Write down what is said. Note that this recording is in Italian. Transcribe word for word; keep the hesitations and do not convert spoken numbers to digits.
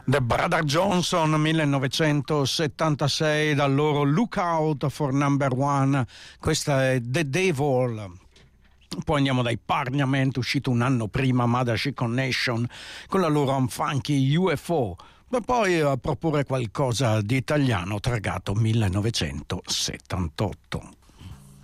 The Brother Johnson millenovecentosettantasei, dal loro Lookout for Number One. Questa è The Devil. Poi andiamo dai Parliament, uscito un anno prima, Mothership Nation con la loro Unfunky U F O, per poi a proporre qualcosa di italiano, Tragato millenovecentosettantotto.